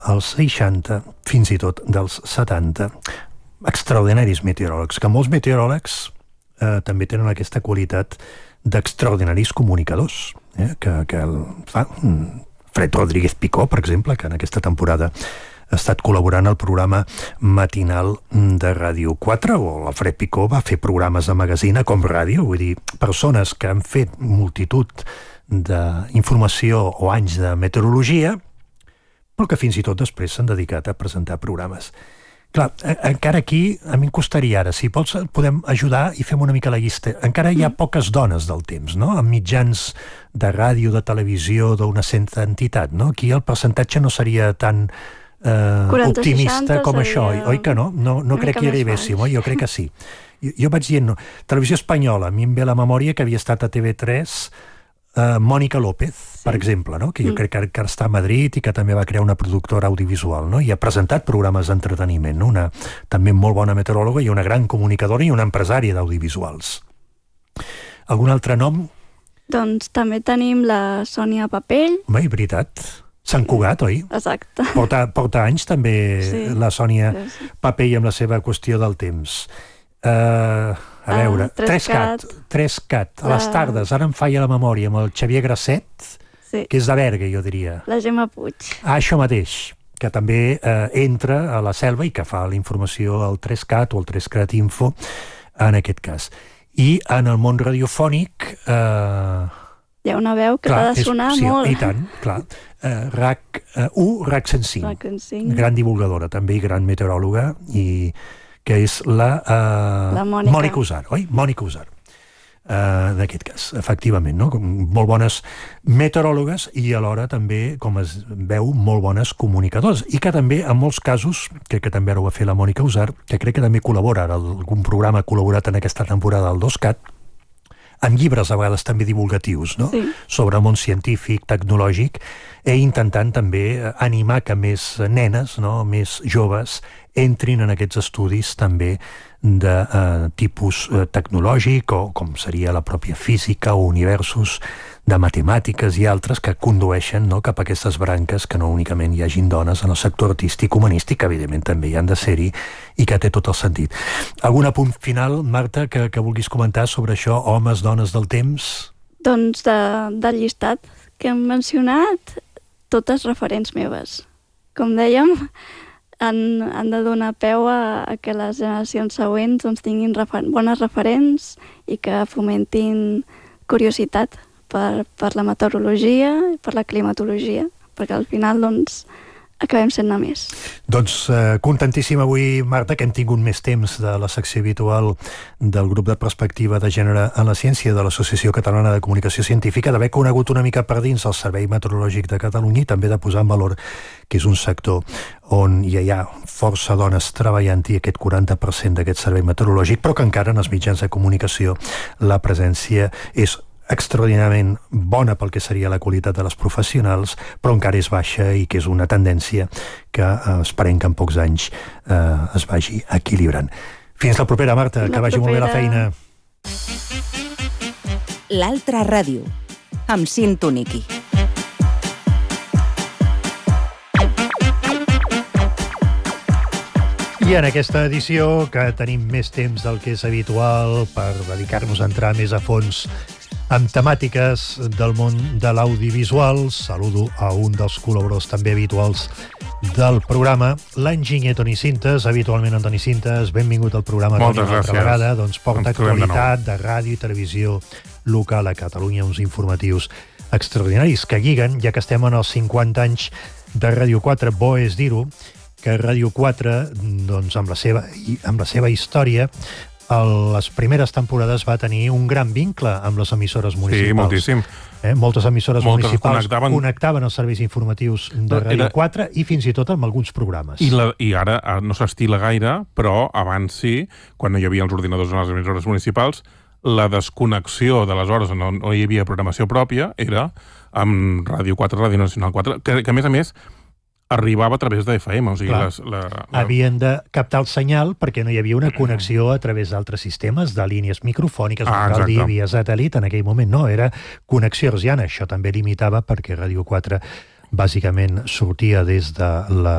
als 60, fins i tot dels 70, extraordinaris meteoròlegs, que molts meteoròlegs també tenen aquesta qualitat d'extraordinaris comunicadors, que fa Fred Rodríguez Picó, per exemple, que en aquesta temporada ha estat col·laborant al programa matinal de Ràdio 4, o el Fred Picó va fer programes de magazine com ràdio, vull dir, persones que han fet multitud d'informació o anys de meteorologia, però que fins i tot després s'han dedicat a presentar programes. Clar, encara aquí a mi em costaria ara, si pots podem ajudar i fem una mica la llista. Encara hi ha poques dones del temps, no?, en mitjans de ràdio, de televisió, d'una certa entitat, no? Aquí el percentatge no seria tan optimista com això, oi que no? No crec que hi arribéssim, oi? Jo crec que sí. Jo vaig dient, no. Televisió espanyola, a mi em ve la memòria que havia estat a TV3 Mònica López, per exemple, no? Que jo crec que està a Madrid i que també va crear una productora audiovisual, no? I ha presentat programes d'entreteniment, no? Una també molt bona meteoròloga i una gran comunicadora i una empresària d'audiovisuals. Algun altre nom? Doncs també tenim la Sònia Papell. Bé, veritat. Sant Cugat, oi? Exacte. Porta anys també la Sònia Papell amb la seva qüestió del temps. A veure, 3CAT, a les tardes, ara em falla la memòria, amb el Xavier Grasset, que és de Berga, jo diria. La Gemma Puig. Això mateix, que també entra a la selva i que fa la informació al 3CAT o al 3CAT Info, en aquest cas. I en el món radiofònic... Hi ha una veu que t'ha de sonar molt. I tant, clar. RAC 105, gran divulgadora també i gran meteoròloga, i que és la Mònica Usar, oi? Mònica Usar, d'aquest cas, efectivament, no? Molt bones meteoròlogues i alhora també, com es veu, molt bones comunicadors, i que també, en molts casos, crec que també ara ho va fer la Mònica Usar, que crec que també col·labora, algun programa ha col·laborat en aquesta temporada al 2CAT, amb llibres a vegades també divulgatius, no? Sobre el món científic, tecnològic, i intentant també animar que més nenes, no?, més joves, entrin en aquests estudis també de tipus tecnològic, o com seria la pròpia física o universos de matemàtiques i altres que condueixen, no?, cap a aquestes branques, que no únicament hi hagin dones en el sector artístic, humanístic, que evidentment també hi han de ser-hi i que té tot el sentit. Algun apunt final, Marta, que vulguis comentar sobre això, homes, dones del temps? Doncs del llistat que hem mencionat, totes referents meves. Com dèiem, han de donar peu a que les generacions següents doncs, tinguin bones referents i que fomentin curiositat per la meteorologia i per la climatologia, perquè al final doncs, acabem sent més. Doncs contentíssim avui, Marta, que hem tingut més temps de la secció habitual del grup de perspectiva de gènere en la ciència de l'Associació Catalana de Comunicació Científica, d'haver conegut una mica per dins el Servei Meteorològic de Catalunya i també de posar en valor que és un sector on hi ha força dones treballant-hi, aquest 40% d'aquest servei meteorològic, però que encara en els mitjans de comunicació la presència és extraordinàriament bona pel que seria la qualitat de les professionals, però encara és baixa i que és una tendència que esperem que en pocs anys es vagi equilibrant. Fins la propera, Marta, que vagi molt bé la feina. L'altra ràdio, amb Cinto Niqui. I en aquesta edició, que tenim més temps del que és habitual per dedicar-nos a entrar més a fons amb temàtiques del món de l'audiovisual, saludo a un dels col·laboradors també habituals del programa, l'enginyer Toni Cintes. Habitualment en Toni Cintes, benvingut al programa. Moltes gràcies. Una altra vegada, doncs porta actualitat de ràdio i televisió local a Catalunya, uns informatius extraordinaris que lliguen, ja que estem en els 50 anys de Ràdio 4, bo és dir-ho, que Ràdio 4, doncs, amb la seva història, a les primeres temporades va tenir un gran vincle amb les emissores municipals. Sí, moltíssim. Moltes emissores municipals connectaven els serveis informatius de Ràdio 4 i fins i tot amb alguns programes. I ara no s'estila gaire, però abans sí, quan no hi havia els ordinadors en les emissores municipals, la desconnexió de les hores on no hi havia programació pròpia era amb Ràdio 4, Ràdio Nacional 4, que a més arribava a través de FM, o sigui... Havien de captar el senyal perquè no hi havia una connexió a través d'altres sistemes, de línies microfòniques, via satèl·lit, en aquell moment no, era connexió hertziana. Això també limitava perquè Ràdio 4 bàsicament sortia des de la